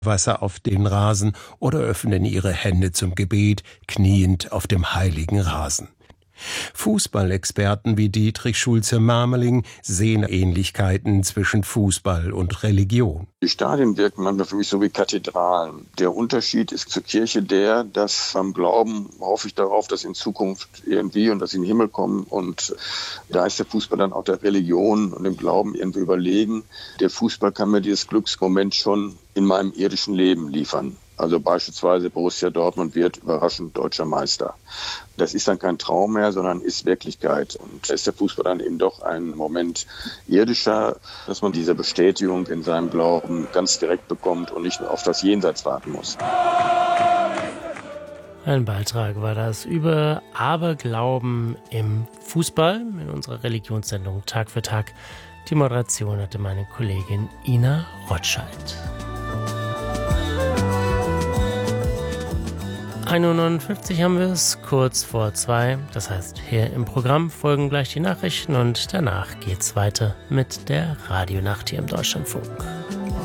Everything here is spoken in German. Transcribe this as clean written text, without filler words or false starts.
Wasser auf den Rasen oder öffnen ihre Hände zum Gebet, kniend auf dem heiligen Rasen. Fußballexperten wie Dietrich Schulze-Marmeling sehen Ähnlichkeiten zwischen Fußball und Religion. Die Stadien wirken manchmal für mich so wie Kathedralen. Der Unterschied ist zur Kirche der, dass beim Glauben hoffe ich darauf, dass in Zukunft irgendwie und dass sie in den Himmel kommen. Und da ist der Fußball dann auch der Religion und dem Glauben irgendwie überlegen. Der Fußball kann mir dieses Glücksmoment schon in meinem irdischen Leben liefern. Also beispielsweise Borussia Dortmund wird überraschend deutscher Meister. Das ist dann kein Traum mehr, sondern ist Wirklichkeit. Und da ist der Fußball dann eben doch ein Moment irdischer, dass man diese Bestätigung in seinem Glauben ganz direkt bekommt und nicht nur auf das Jenseits warten muss. Ein Beitrag war das über Aberglauben im Fußball in unserer Religionssendung Tag für Tag. Die Moderation hatte meine Kollegin Ina Rotscheid. 1:59 Uhr haben wir es, kurz vor 2. Das heißt, hier im Programm folgen gleich die Nachrichten und danach geht's weiter mit der Radionacht hier im Deutschlandfunk.